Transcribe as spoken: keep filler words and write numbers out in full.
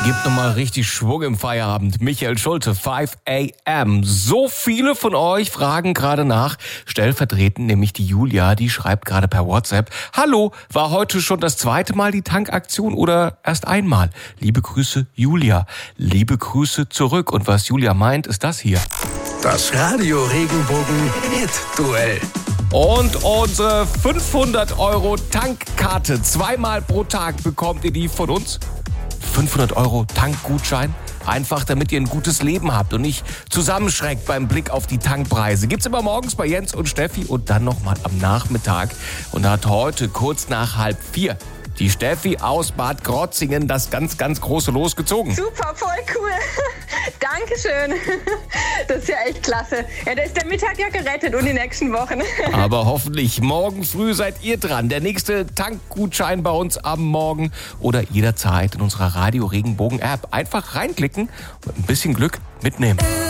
Gibt nochmal richtig Schwung im Feierabend. Michael Schulte, fünf a m. So viele von euch fragen gerade nach. Stellvertretend nämlich die Julia, die schreibt gerade per WhatsApp: Hallo, war heute schon das zweite Mal die Tankaktion oder erst einmal? Liebe Grüße, Julia. Liebe Grüße zurück. Und was Julia meint, ist das hier. Das Radio Regenbogen Hit Duell. Und unsere fünfhundert Euro Tankkarte. Zweimal pro Tag bekommt ihr die von uns. fünfhundert Euro Tankgutschein. Einfach, damit ihr ein gutes Leben habt und nicht zusammenschreckt beim Blick auf die Tankpreise. Gibt's immer morgens bei Jens und Steffi und dann nochmal am Nachmittag. Und da hat heute kurz nach halb vier die Steffi aus Bad Krotzingen das ganz, ganz große losgezogen. Super, voll cool. Dankeschön. Das ist ja echt klasse. Ja, da ist der Mittag ja gerettet und die nächsten Wochen. Aber hoffentlich morgen früh seid ihr dran. Der nächste Tankgutschein bei uns am Morgen oder jederzeit in unserer Radio Regenbogen App. Einfach reinklicken und ein bisschen Glück mitnehmen.